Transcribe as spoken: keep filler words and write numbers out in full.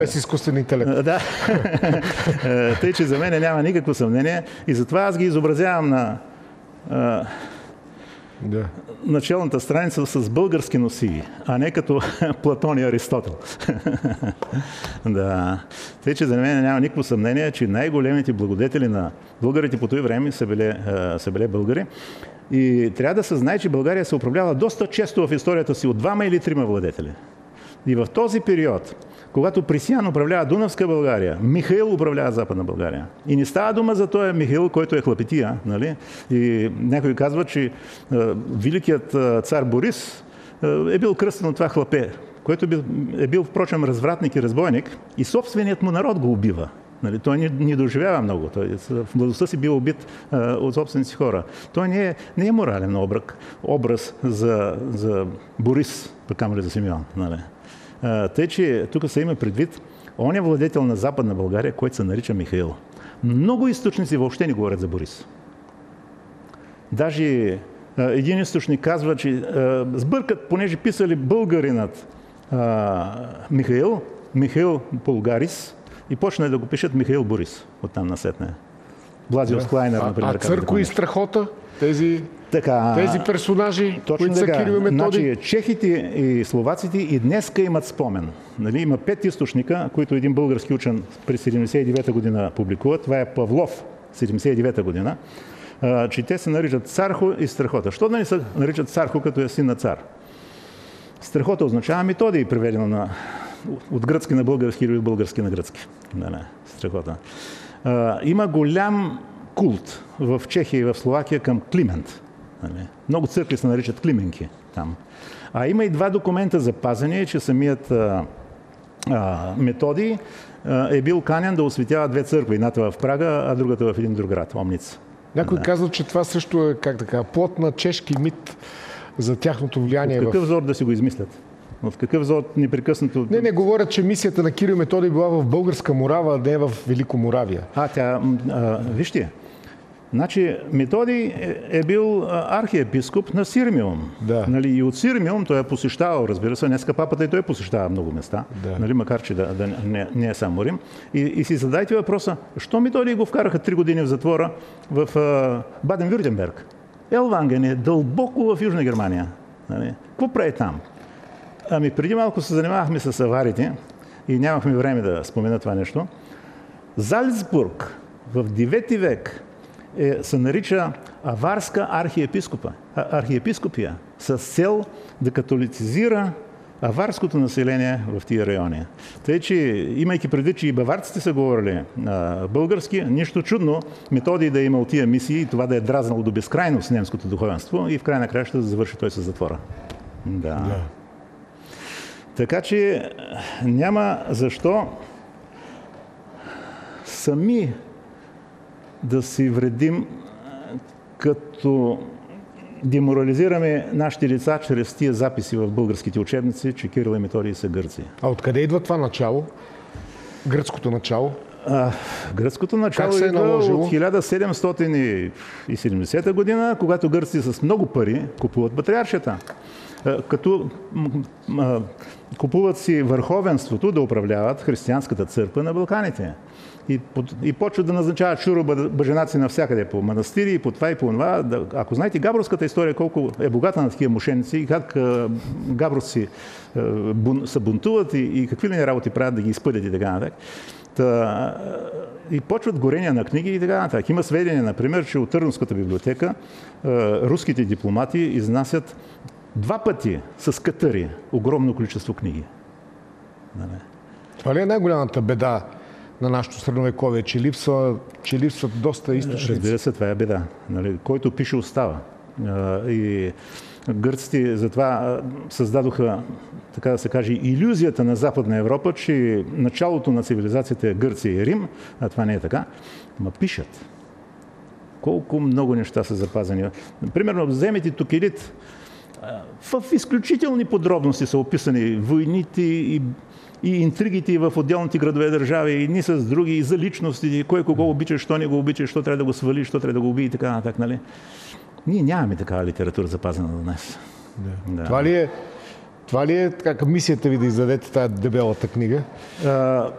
Без изкуствен интелект. Да. Тъй, че за мен няма никакво съмнение и затова аз ги изобразявам на а, да. началната страница с български носии, а не като Платон и Аристотел. Да. Тъй, че за мен няма никакво съмнение, че най-големите благодетели на българите по това време са били, а, са били българи. И трябва да се знае, че България се управлява доста често в историята си от двама или трима владетели. И в този период, когато Присян управлява Дунавска България, Михаил управлява Западна България. И не става дума за този Михаил, който е хлапетия, нали? И някой казва, че е, великият е, цар Борис е, е бил кръстен от това хлапе, който е бил, впрочем, развратник и разбойник и собственият му народ го убива. Нали? Той не, не доживява много. Той в младостта си бил убит е, от собствените си хора. Той не е, не е морален обрък, образ за, за Борис, пък камо за Симеон. Нали? Тъй, че тук се има предвид, он е владетел на Западна България, който се нарича Михаил. Много източници въобще не говорят за Борис. Даже един източник казва, че сбъркат, понеже писали българинът Михаил, Михаил Полгарис, и почна да го пишат Михаил Борис, оттам насетне. Блазиус Клайнер, например. А Църко и Страхота? Тези... Така, Тези персонажи, които са Кирил и Методий. Значи, чехите и словаците и днеска имат спомен. Нали, има пет източника, които един български учен през седемдесет и девета година публикува. Това е Павлов, седемдесет и девета година, че те се наричат Цархо и Страхота. Що да не се наричат Цархо, като е син на цар? Страхота означава Методий, преведено на, от гръцки на български или от български на гръцки. Да, не, Страхота. Има голям култ в Чехия и в Словакия към Климент. Много църкви се наричат Клименки там. А има и два документа запазени, че самият а, а, Методий а, е бил канен да осветява две църкви. Едната в Прага, а другата в един друг град, Омница. Някой да. казва, че това също е, как така, плод на чешки мит за тяхното влияние. В какъв в... зор да си го измислят? В какъв зор непрекъснато... Не, не говорят, че мисията на Кирил и Методий била в Българска Морава, а не в Великоморавия. А, тя... А, вижте, значи, Методий е, е бил архиепископ на Сирмиум. Да. Нали, и от Сирмиум той е посещавал, разбира се, днеска папата и той посещава много места, да. Нали, макар че да, да не, не е само Рим. И, и си задайте въпроса, що Методий го вкараха три години в затвора в uh, Баден-Вюртемберг? Елванген е дълбоко в Южна Германия. Нали? Какво прави там? Ами преди малко се занимавахме с аварите и нямахме време да спомена това нещо. Залцбург в девети век Е, се нарича аварска архиепископа, а, архиепископия с цел да католицизира аварското население в тия райони. Тъй, че имайки предвид, че и баварците са говорили а, български, нищо чудно Методий да е имал тия мисии и това да е дразнало до безкрайност немското духовенство и в край на края ще завърши той със затвора. Да. Да. Така че няма защо сами да си вредим, като деморализираме нашите лица чрез тия записи в българските учебници, че Кирил и Методий са гърци. А откъде идва това начало? Гръцкото начало? А, гръцкото начало е идва наложило? от хиляда седемстотин и седемдесета година, когато гърци с много пари купуват патриаршията. Като купуват си върховенството да управляват християнската църква на Балканите. И, и почват да назначават шуробъженаци навсякъде по манастири, и по това и по това. Ако знаете габровската история, колко е богата на такива мошеници и как габровци се бунтуват и, и какви ли не работи правят да ги изпъдят и така нататък. Та, и почват горения на книги и така нататък. Има сведения, например, че от Търновската библиотека руските дипломати изнасят два пъти с катъри огромно количество книги. Това ли е най-голямата беда на нашето средновековие, че липсва, че липсват доста източници? Разбира се, това е беда. Нали? Който пише, остава. И гърците затова създадоха, така да се каже, илюзията на Западна Европа, че началото на цивилизацията е Гърция и Рим, а това не е така. Ма пишат. Колко много неща са запазени. Примерно, вземете Токелит. В изключителни подробности са описани войните и и интригите в отделните градове държави, и ни с други, и за личности, кой кого обича, що не го обича, що трябва да го свали, що трябва да го убие и така нататък, нали? Ние нямаме такава литература запазена до днес. Да. Да. Това ли е Това ли е така, мисията ви да издадете тази дебелата книга? А,